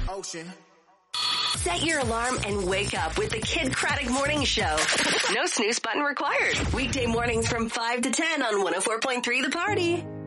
Ocean. Set your alarm and wake up with the Kid Craddock Morning Show. No snooze button required. Weekday mornings from 5 to 10 on 104.3 The Party.